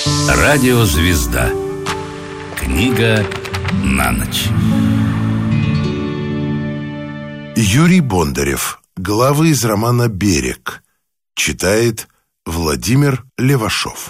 Радиозвезда. Книга на ночь. Юрий Бондарев. Главы из романа «Берег». Читает Владимир Левашов.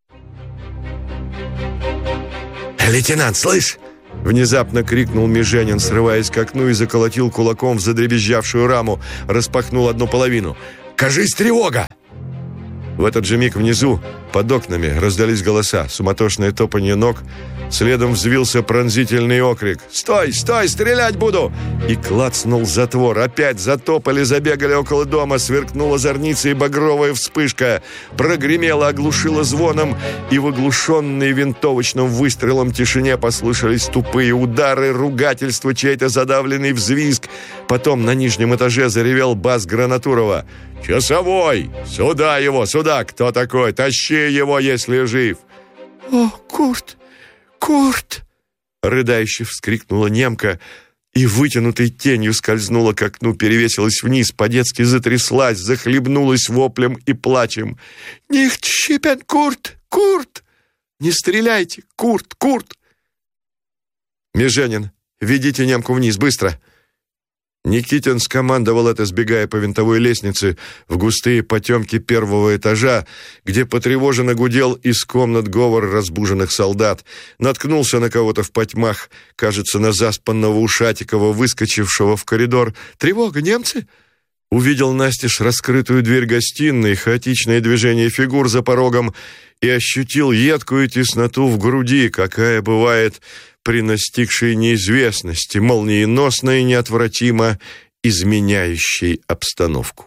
«Лейтенант, слышь?» — внезапно крикнул Меженин, срываясь к окну, и заколотил кулаком в задребезжавшую раму, распахнул одну половину. «Кажись, тревога!» В этот же миг внизу, под окнами, раздались голоса, суматошное топанье ног. Следом взвился пронзительный окрик: «Стой, стой, стрелять буду!» И клацнул затвор. Опять затопали, забегали около дома. Сверкнула зорница и багровая вспышка. Прогремела, оглушила звоном. И в оглушенной винтовочным выстрелом тишине послышались тупые удары, ругательства, чей-то задавленный взвизг. Потом на нижнем этаже заревел бас Гранатурова: «Часовой! Сюда его, сюда! Кто такой? Тащи его, если жив!» «О, Курт! Курт!» — рыдающе вскрикнула немка и вытянутой тенью скользнула к окну, перевесилась вниз, по-детски затряслась, захлебнулась воплем и плачем. «Nicht schieben, Курт! Курт! Не стреляйте! Курт! Курт!» «Меженин, ведите немку вниз, быстро!» Никитин скомандовал это, сбегая по винтовой лестнице в густые потемки первого этажа, где потревоженно гудел из комнат говор разбуженных солдат. Наткнулся на кого-то в потьмах, кажется, на заспанного Ушатикова, выскочившего в коридор. «Тревога, немцы!» Увидел настежь раскрытую дверь гостиной, хаотичное движение фигур за порогом и ощутил едкую тесноту в груди, какая бывает при настигшей неизвестности, молниеносно и неотвратимо изменяющей обстановку.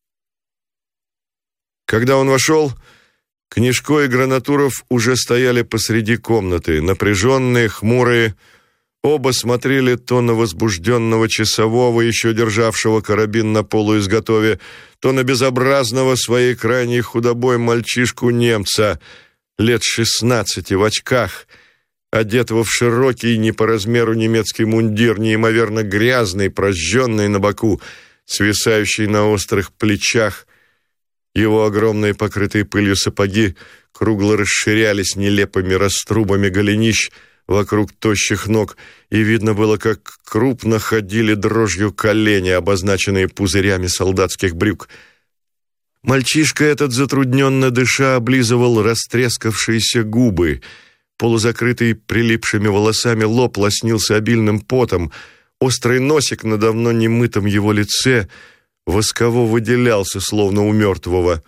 Когда он вошел, Книжко и Гранатуров уже стояли посреди комнаты, напряженные, хмурые. Оба смотрели то на возбужденного часового, еще державшего карабин на полуизготове, то на безобразного своей крайней худобой мальчишку-немца, лет 16, в очках, одетого в широкий не по размеру немецкий мундир, неимоверно грязный, прожженный на боку, свисающий на острых плечах. Его огромные, покрытые пылью сапоги кругло расширялись нелепыми раструбами голенищ вокруг тощих ног, и видно было, как крупно ходили дрожью колени, обозначенные пузырями солдатских брюк. Мальчишка этот, затрудненно дыша, облизывал растрескавшиеся губы. Полузакрытый прилипшими волосами лоб лоснился обильным потом. Острый носик на давно немытом его лице восково выделялся, словно у мертвого.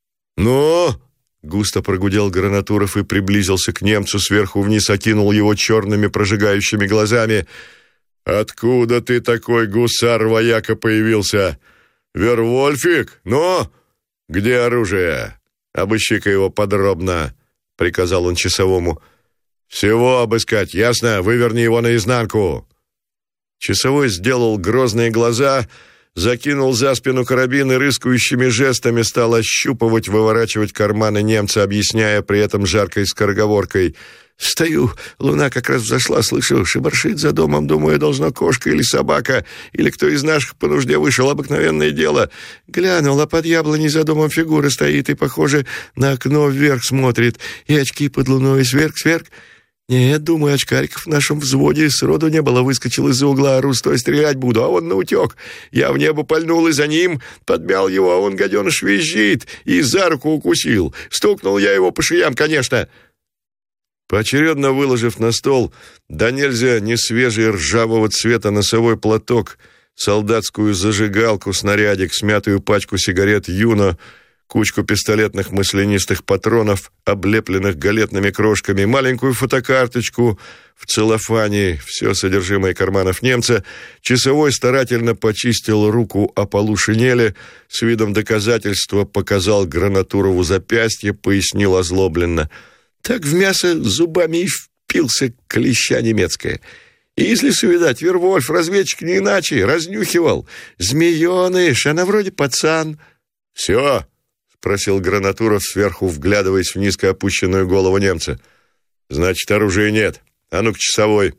«Ну?» — густо прогудел Гранатуров и приблизился к немцу, сверху вниз окинул его черными прожигающими глазами. «Откуда ты такой гусар-вояка появился? Вервольфик? Ну? Где оружие? Обыщи-ка его подробно», — приказал он часовому. «Всего обыскать, ясно? Выверни его наизнанку». Часовой сделал грозные глаза, закинул за спину карабин и рыскающими жестами стал ощупывать, выворачивать карманы немца, объясняя при этом жаркой скороговоркой: «Стою, луна как раз взошла, слышу, шебаршит за домом, думаю, должна кошка или собака, или кто из наших по нужде вышел, обыкновенное дело. Глянул, а под яблоней за домом фигура стоит и, похоже, на окно вверх смотрит, и очки под луной сверк-сверк. Нет, думаю, очкариков в нашем взводе сроду не было. Выскочил из-за угла, ору, стой, стрелять буду, а он наутек. Я в небо пальнул и за ним подмял его, а он, гаденыш, визжит и за руку укусил. Стукнул я его по шеям, конечно». Поочередно выложив на стол да нельзя несвежий ржавого цвета носовой платок, солдатскую зажигалку, снарядик, смятую пачку сигарет «Юно», кучку пистолетных маслянистых патронов, облепленных галетными крошками, маленькую фотокарточку в целлофане, все содержимое карманов немца, часовой старательно почистил руку о полу шинели, с видом доказательства показал Гранатурову запястье, пояснил озлобленно: «Так в мясо зубами и впился клеща немецкая. И из лесу, видать, Вервольф, разведчик не иначе, разнюхивал. Змееныш, она вроде пацан». «Все?» — спросил Гранатуров сверху, вглядываясь в низко опущенную голову немца. «Значит, оружия нет. А ну-ка, часовой.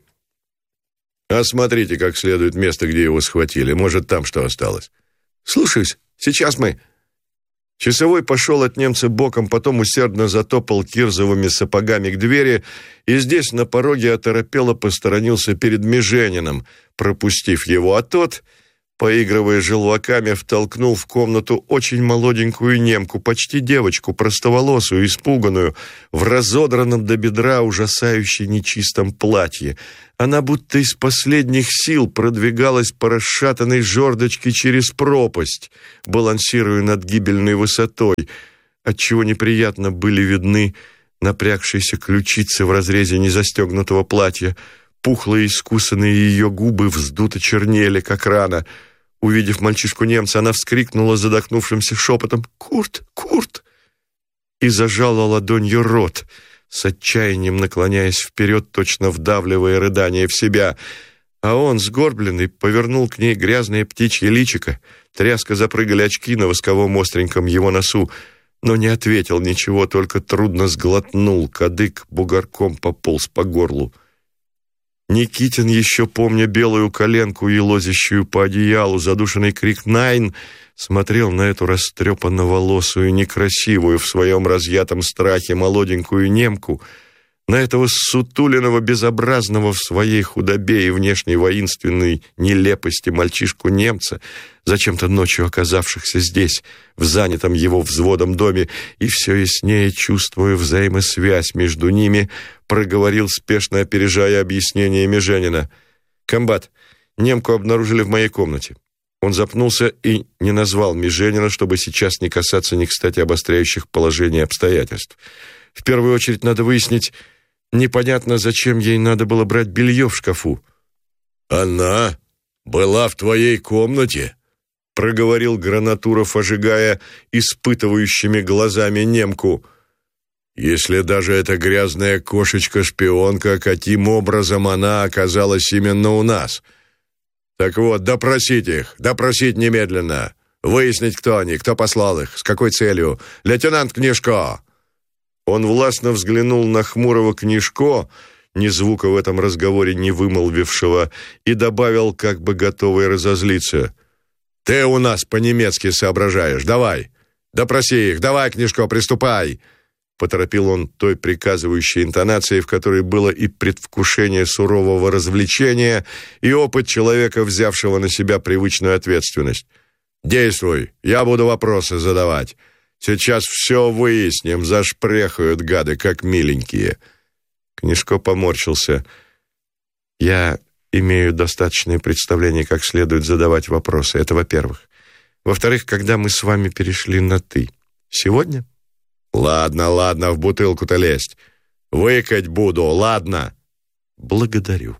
Осмотрите как следует место, где его схватили. Может, там что осталось». «Слушаюсь. Сейчас мы...» Часовой пошел от немца боком, потом усердно затопал кирзовыми сапогами к двери, и здесь на пороге оторопело посторонился перед Межениным, пропустив его, а тот, поигрывая желваками, втолкнул в комнату очень молоденькую немку, почти девочку, простоволосую, испуганную, в разодранном до бедра ужасающе нечистом платье. Она будто из последних сил продвигалась по расшатанной жердочке через пропасть, балансируя над гибельной высотой, отчего неприятно были видны напрягшиеся ключицы в разрезе незастегнутого платья. Пухлые искусанные ее губы вздуто чернели, как рана. Увидев мальчишку-немца, она вскрикнула задохнувшимся шепотом: «Курт! Курт!» и зажала ладонью рот, с отчаянием наклоняясь вперед, точно вдавливая рыдание в себя. А он, сгорбленный, повернул к ней грязное птичье личико, тряска запрыгали очки на восковом остреньком его носу, но не ответил ничего, только трудно сглотнул, кадык бугорком пополз по горлу. Никитин, еще помня белую коленку, елозящую по одеялу, задушенный крик «Найн!», смотрел на эту растрепанно-волосую, некрасивую в своем разъятом страхе молоденькую немку, на этого сутуленного, безобразного в своей худобе и внешней воинственной нелепости мальчишку-немца, зачем-то ночью оказавшихся здесь, в занятом его взводом доме, и все яснее, чувствуя взаимосвязь между ними, проговорил, спешно опережая объяснение Меженина: «Комбат, немку обнаружили в моей комнате». Он запнулся и не назвал Меженина, чтобы сейчас не касаться не кстати обостряющих положение обстоятельств. В первую очередь надо выяснить, непонятно, зачем ей надо было брать белье в шкафу. «Она была в твоей комнате?» — проговорил Гранатуров, ожигая испытывающими глазами немку. «Если даже эта грязная кошечка-шпионка, каким образом она оказалась именно у нас? Так вот, допросить их, допросить немедленно, выяснить, кто они, кто послал их, с какой целью. Лейтенант Книжко!» Он властно взглянул на хмурого Книжко, ни звука в этом разговоре не вымолвившего, и добавил, как бы готовый разозлиться: «Ты у нас по-немецки соображаешь, давай, допроси их, давай, Книжко, приступай!» Поторопил он той приказывающей интонацией, в которой было и предвкушение сурового развлечения, и опыт человека, взявшего на себя привычную ответственность. «Действуй, я буду вопросы задавать. Сейчас все выясним, зашпрехают гады, как миленькие». Книжко поморщился. «Я имею достаточное представление, как следует задавать вопросы. Это во-первых. Во-вторых, когда мы с вами перешли на «ты»? Сегодня?» «Ладно, ладно, в бутылку-то лезть. Выкать буду, ладно?» «Благодарю».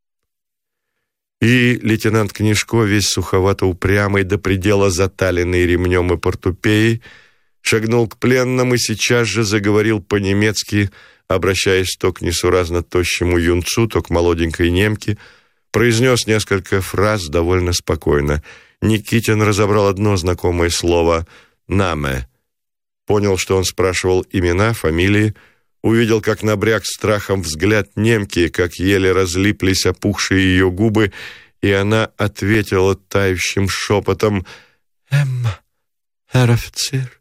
И лейтенант Книжко, весь суховато-упрямый, до предела заталенный ремнем и портупеей, шагнул к пленным и сейчас же заговорил по-немецки, обращаясь то к несуразно тощему юнцу, то к молоденькой немке, произнес несколько фраз довольно спокойно. Никитин разобрал одно знакомое слово «наме». Понял, что он спрашивал имена, фамилии, увидел, как набряк страхом взгляд немки, как еле разлиплись опухшие ее губы, и она ответила тающим шепотом: «Эмма, herr офицер».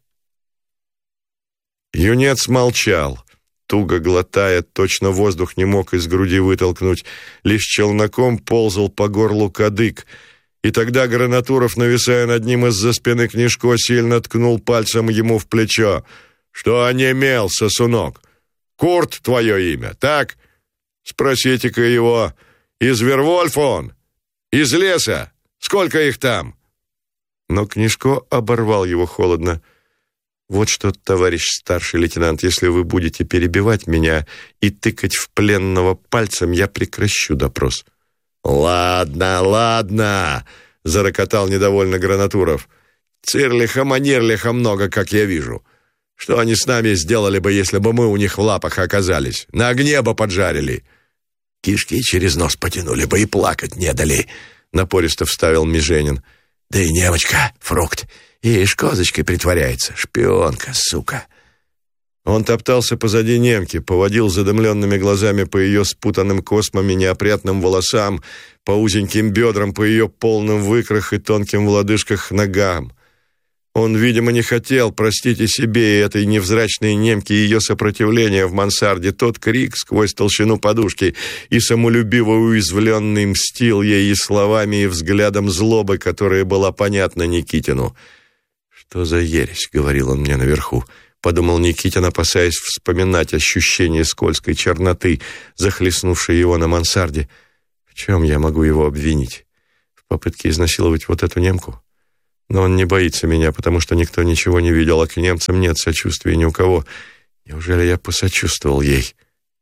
Юнец молчал, туго глотая, точно воздух не мог из груди вытолкнуть, лишь челноком ползал по горлу кадык. И тогда Гранатуров, нависая над ним из-за спины Книжко, сильно ткнул пальцем ему в плечо. «Что онемел, сосунок? Курт твое имя, так? Спросите-ка его, из Вервольфа он? Из леса? Сколько их там?» Но Книжко оборвал его холодно. «Вот что, товарищ старший лейтенант, если вы будете перебивать меня и тыкать в пленного пальцем, я прекращу допрос». «Ладно, ладно», — зарокотал недовольно Гранатуров. «Цирлиха-манирлиха много, как я вижу. Что они с нами сделали бы, если бы мы у них в лапах оказались? На огне бы поджарили». «Кишки через нос потянули бы и плакать не дали», — напористо вставил Меженин. «Да и немочка, фрукт, ишь, козочкой притворяется, шпионка, сука». Он топтался позади немки, поводил задымленными глазами по ее спутанным космами неопрятным волосам, по узеньким бедрам, по ее полным в икрах и тонким в лодыжках ногам. Он, видимо, не хотел простить и себе, и этой невзрачной немке ее сопротивление в мансарде, тот крик сквозь толщину подушки, и самолюбиво уязвленный мстил ей и словами, и взглядом злобы, которая была понятна Никитину. «Что за ересь?» — говорил он мне наверху. Подумал Никитин, опасаясь вспоминать ощущение скользкой черноты, захлестнувшей его на мансарде. В чем я могу его обвинить? В попытке изнасиловать вот эту немку? Но он не боится меня, потому что никто ничего не видел, а к немцам нет сочувствия ни у кого. Неужели я посочувствовал ей?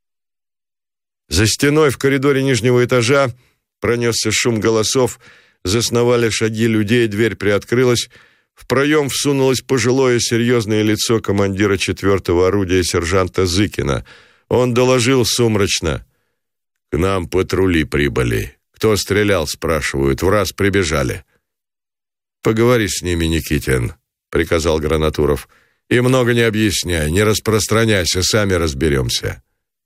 За стеной в коридоре нижнего этажа пронесся шум голосов, засновали шаги людей, дверь приоткрылась. В проем всунулось пожилое серьезное лицо командира 4-го орудия сержанта Зыкина. Он доложил сумрачно: «К нам патрули прибыли. Кто стрелял, спрашивают. Враз прибежали». «Поговори с ними, Никитин», — приказал Гранатуров. «И много не объясняй, не распространяйся, сами разберемся».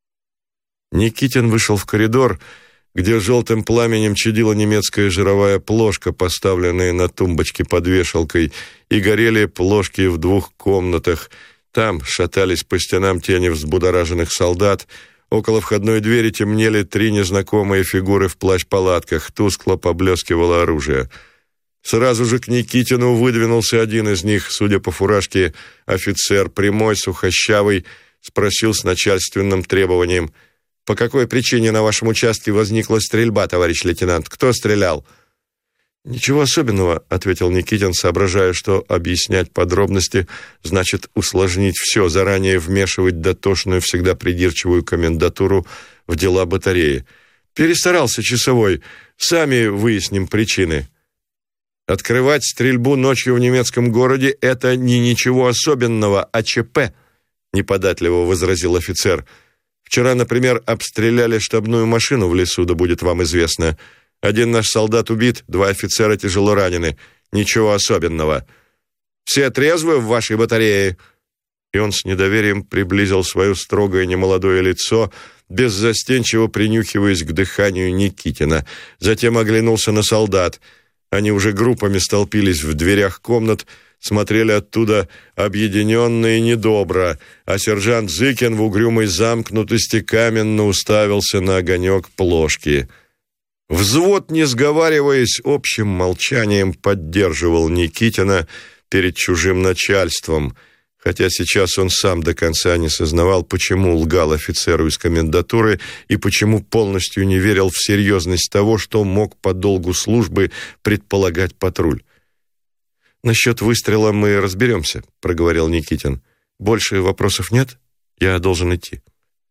Никитин вышел в коридор, где желтым пламенем чадила немецкая жировая плошка, поставленная на тумбочке под вешалкой, и горели плошки в 2 комнатах. Там шатались по стенам тени взбудораженных солдат. Около входной двери темнели 3 незнакомые фигуры в плащ-палатках, тускло поблескивало оружие. Сразу же к Никитину выдвинулся один из них, судя по фуражке, офицер, прямой, сухощавый, спросил с начальственным требованием: «По какой причине на вашем участке возникла стрельба, товарищ лейтенант? Кто стрелял?» «Ничего особенного», — ответил Никитин, соображая, что объяснять подробности значит усложнить все, заранее вмешивать дотошную, всегда придирчивую комендатуру в дела батареи. «Перестарался часовой. Сами выясним причины». «Открывать стрельбу ночью в немецком городе — это не ничего особенного, а ЧП», — неподатливо возразил офицер. «Вчера, например, обстреляли штабную машину в лесу, да будет вам известно. 1 наш солдат убит, 2 офицера тяжело ранены. Ничего особенного. Все трезвы в вашей батарее?» И он с недоверием приблизил свое строгое немолодое лицо, беззастенчиво принюхиваясь к дыханию Никитина. Затем оглянулся на солдат. Они уже группами столпились в дверях комнат, смотрели оттуда объединенно и недобро, а сержант Зыкин в угрюмой замкнутости каменно уставился на огонек плошки. Взвод, не сговариваясь, общим молчанием поддерживал Никитина перед чужим начальством, хотя сейчас он сам до конца не сознавал, почему лгал офицеру из комендатуры и почему полностью не верил в серьезность того, что мог по долгу службы предполагать патруль. «Насчет выстрела мы разберемся», — проговорил Никитин. «Больше вопросов нет? Я должен идти».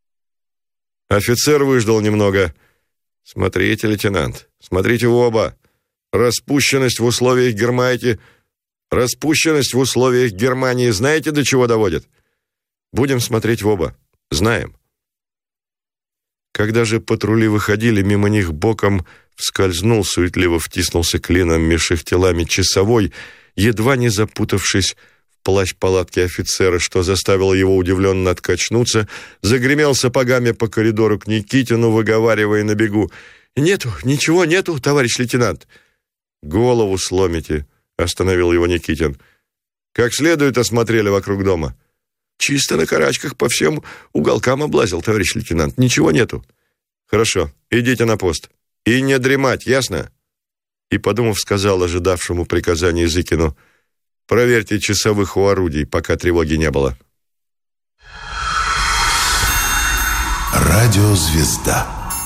Офицер выждал немного. «Смотрите, лейтенант, смотрите в оба. Распущенность в условиях Германии знаете, до чего доводит? Будем смотреть в оба. Знаем». Когда же патрули выходили, мимо них боком вскользнул, суетливо втиснулся клином меж их телами часовой, едва не запутавшись в плащ-палатке офицера, что заставило его удивленно откачнуться, загремел сапогами по коридору к Никитину, выговаривая на бегу: «Нету, ничего нету, товарищ лейтенант». «Голову сломите», — остановил его Никитин. «Как следует осмотрели вокруг дома?» «Чисто на карачках по всем уголкам облазил, товарищ лейтенант. Ничего нету». «Хорошо, идите на пост. И не дремать, ясно?» И, подумав, сказал ожидавшему приказания Зыкину: «Проверьте часовых у орудий, пока тревоги не было». Радиозвезда.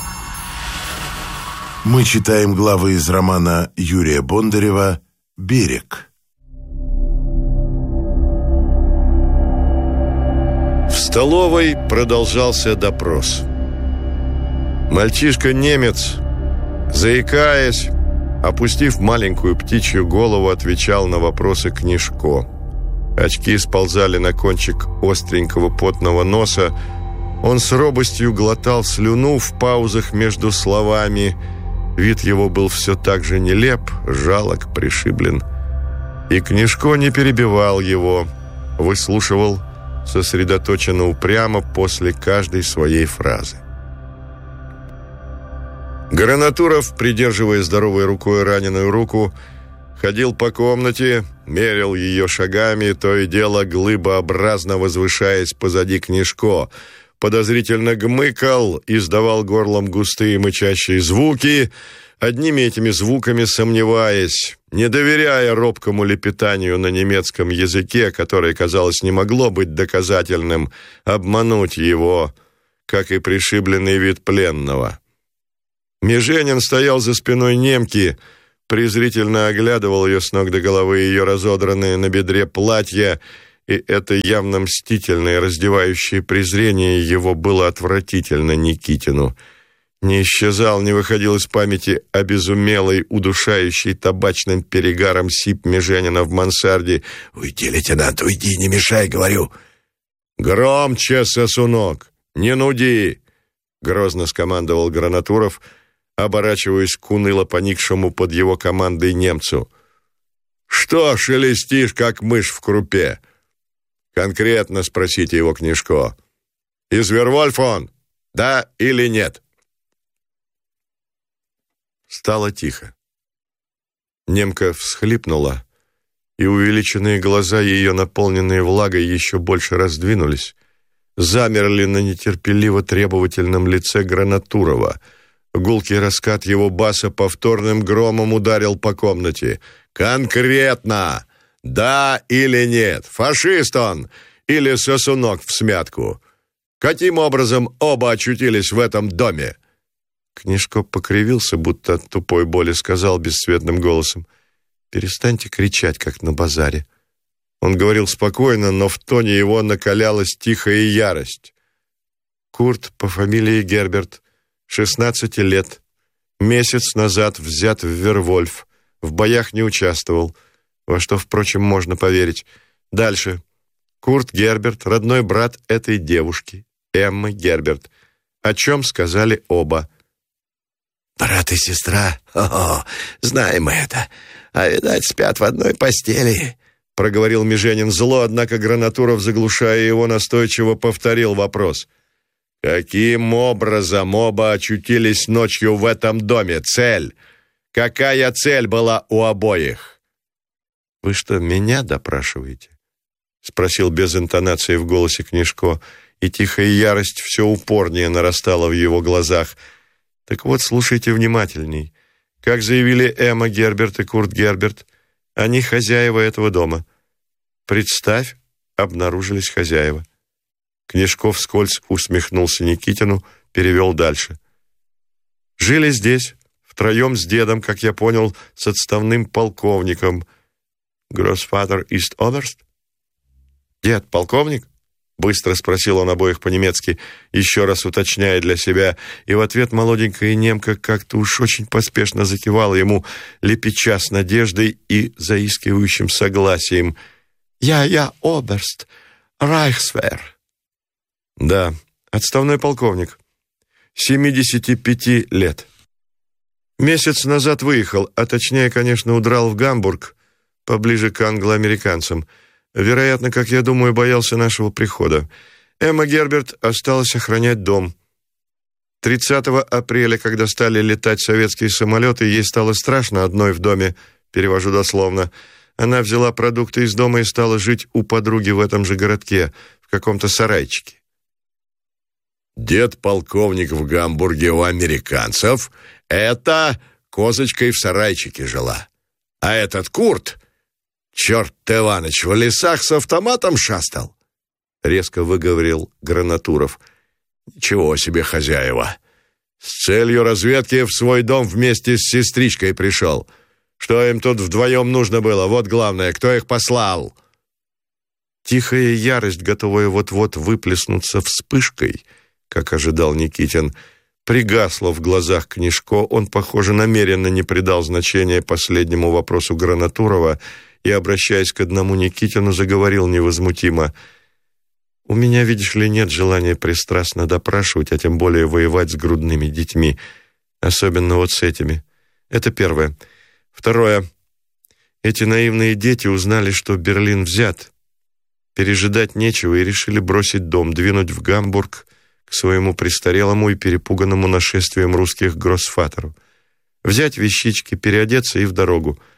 Мы читаем главы из романа Юрия Бондарева «Берег». В столовой продолжался допрос. Мальчишка-немец, заикаясь, опустив маленькую птичью голову, отвечал на вопросы Книжко. Очки сползали на кончик остренького потного носа. Он с робостью глотал слюну в паузах между словами. Вид его был все так же нелеп, жалок, пришиблен. И Книжко не перебивал его, выслушивал сосредоточенно упрямо после каждой своей фразы. Гранатуров, придерживая здоровой рукой раненую руку, Ходил по комнате, мерил ее шагами, то и дело глыбообразно возвышаясь позади Книжко, подозрительно гмыкал, издавал горлом густые мычащие звуки, одними этими звуками сомневаясь, не доверяя робкому лепетанию на немецком языке, которое, казалось, не могло быть доказательным, обмануть его, как и пришибленный вид пленного. Меженин стоял за спиной немки, презрительно оглядывал ее с ног до головы, ее разодранное на бедре платье, и это явно мстительное, раздевающее презрение его было отвратительно Никитину. Не исчезал, не выходил из памяти обезумелый, удушающий табачным перегаром сип Меженина в мансарде. «Уйди, лейтенант, уйди, не мешай, говорю!» «Громче, сосунок, не нуди!» — грозно скомандовал Гранатуров, оборачиваясь к уныло поникшему под его командой немцу. «Что шелестишь, как мышь в крупе?» «Конкретно спросите его, Книжко. Из Вервольф он, да или нет?» Стало тихо. Немка всхлипнула, и увеличенные глаза ее, наполненные влагой, еще больше раздвинулись, замерли на нетерпеливо требовательном лице Гранатурова. Гулкий раскат его баса повторным громом ударил по комнате. «Конкретно! Да или нет? Фашист он или сосунок всмятку? Каким образом оба очутились в этом доме?» Книжко покривился, будто от тупой боли, сказал бесцветным голосом: «Перестаньте кричать, как на базаре». Он говорил спокойно, но в тоне его накалялась тихая ярость. Курт по фамилии Герберт, 16 лет, месяц назад взят в Вервольф, в боях не участвовал, во что, впрочем, можно поверить. Дальше. Курт Герберт, родной брат этой девушки, Эммы Герберт, о чем сказали оба. «Брат и сестра? О, знаем мы это. А, видать, спят в одной постели», — проговорил Меженин зло, однако Гранатуров, заглушая его, настойчиво повторил вопрос. «Каким образом оба очутились ночью в этом доме? Цель? Какая цель была у обоих?» «Вы что, меня допрашиваете?» — спросил без интонации в голосе Книжко, и тихая ярость все упорнее нарастала в его глазах. «Так вот, слушайте внимательней. Как заявили Эмма Герберт и Курт Герберт, они хозяева этого дома. Представь, обнаружились хозяева». Книжко вскользь усмехнулся Никитину, перевел дальше. «Жили здесь, втроем с дедом, как я понял, с отставным полковником. Гроссфатер ист оберст?» «Дед, полковник?» — быстро спросил он обоих по-немецки, еще раз уточняя для себя, и в ответ молоденькая немка как-то уж очень поспешно закивала ему, лепеча с надеждой и заискивающим согласием. «Я оберст, райхсвер». «Да, отставной полковник, 75 лет. Месяц назад выехал, а точнее, конечно, удрал в Гамбург, поближе к англо-американцам. Вероятно, как я думаю, боялся нашего прихода. Эмма Герберт осталась охранять дом. 30 апреля, когда стали летать советские самолеты, ей стало страшно одной в доме, перевожу дословно. Она взяла продукты из дома и стала жить у подруги в этом же городке, в каком-то сарайчике». «Дед-полковник в Гамбурге у американцев — это козочкой в сарайчике жила. А этот Курт, черт Иваныч, в лесах с автоматом шастал», — резко выговорил Гранатуров. «Ничего себе, хозяева! С целью разведки в свой дом вместе с сестричкой пришел. Что им тут вдвоем нужно было? Вот главное, кто их послал?» Тихая ярость, готовая вот-вот выплеснуться вспышкой, как ожидал Никитин, пригасла в глазах Книжко. Он, похоже, намеренно не придал значения последнему вопросу Гранатурова и, обращаясь к одному Никитину, заговорил невозмутимо: «У меня, видишь ли, нет желания пристрастно допрашивать, а тем более воевать с грудными детьми, особенно вот с этими. Это первое. Второе. Эти наивные дети узнали, что Берлин взят. Пережидать нечего и решили бросить дом, двинуть в Гамбург к своему престарелому и перепуганному нашествием русских гроссфатеру. Взять вещички, переодеться и в дорогу.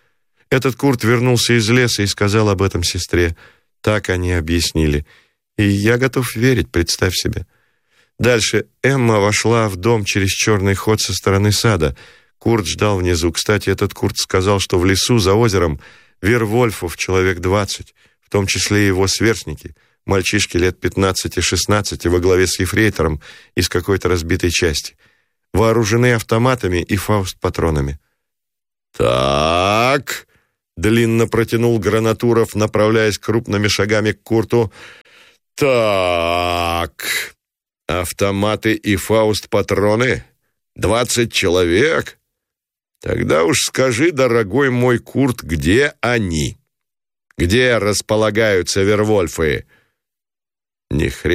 Этот Курт вернулся из леса и сказал об этом сестре. Так они объяснили. И я готов верить, представь себе. Дальше Эмма вошла в дом через черный ход со стороны сада. Курт ждал внизу. Кстати, этот Курт сказал, что в лесу за озером вервольфов человек 20, в том числе и его сверстники, мальчишки лет 15-16 во главе с ефрейтором из какой-то разбитой части, вооружены автоматами и фауст-патронами. «Так», — длинно протянул Гранатуров, направляясь крупными шагами к Курту. «Так, автоматы и фауст-патроны? 20 человек? Тогда уж скажи, дорогой мой Курт, где они? Где располагаются вервольфы?» «Ни хрена